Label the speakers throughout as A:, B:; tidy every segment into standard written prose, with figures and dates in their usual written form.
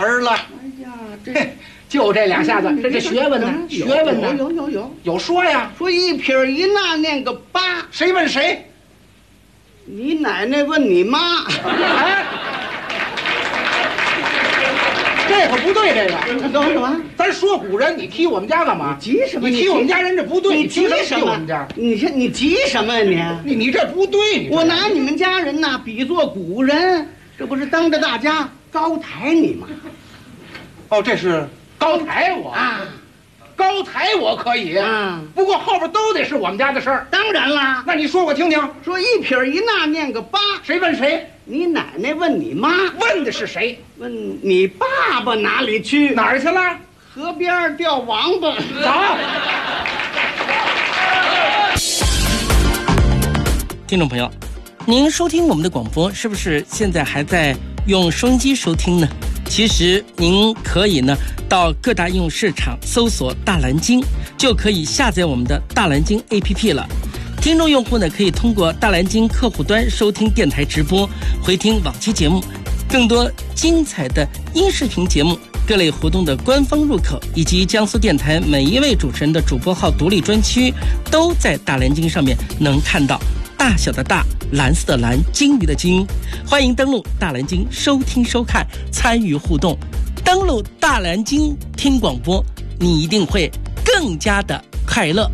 A: 词了。
B: 哎呀，这
A: 就这两下子，这学问呢？学问呢？有说呀，
B: 说一撇一捺念个八，
A: 谁问谁？
B: 你奶奶问你妈。
A: 哎，这可不对，这个
B: 等什么？
A: 咱说古人，你踢我们家干嘛？
B: 急什么？
A: 你踢我们家人这不对，
B: 你急什么？
A: 我们家，
B: 你急什么呀？
A: 你这不对，
B: 我拿你们家人呐比作古人，这不是当着大家高抬你吗？
A: 哦，这是高抬我
B: 啊，
A: 高抬我可以
B: 啊，
A: 不过后边都得是我们家的事儿。
B: 当然啦，
A: 那你说我听听。
B: 说一撇一捺念个八，
A: 谁问谁？
B: 你奶奶问你妈。
A: 问的是谁？
B: 问你爸爸哪里去？
A: 哪儿去了？
B: 河边钓王八。
A: 走。
C: 听众朋友，您收听我们的广播，是不是现在还在用收音机收听呢？其实您可以呢到各大应用市场搜索大蓝鲸，就可以下载我们的大蓝鲸 APP 了。听众用户呢可以通过大蓝鲸客户端收听电台直播，回听往期节目，更多精彩的音视频节目，各类活动的官方入口，以及江苏电台每一位主持人的主播号独立专区，都在大蓝鲸上面能看到。大小的大，蓝色的蓝，鲸鱼的鲸。欢迎登录大蓝鲸收听收看，参与互动。登录大蓝鲸听广播，你一定会更加的快乐。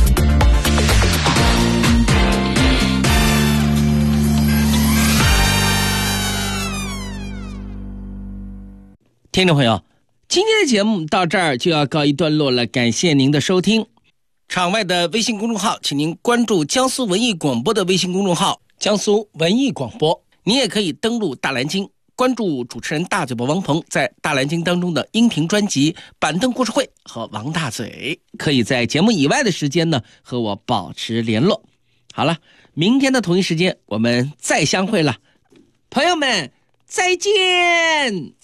C: 听众朋友，今天的节目到这儿就要告一段落了，感谢您的收听。场外的微信公众号，请您关注江苏文艺广播的微信公众号江苏文艺广播。你也可以登录大蓝鲸，关注主持人大嘴巴王鹏在大蓝鲸当中的音频专辑《板凳故事会》和王大嘴，可以在节目以外的时间呢和我保持联络。好了，明天的同一时间我们再相会了，朋友们再见。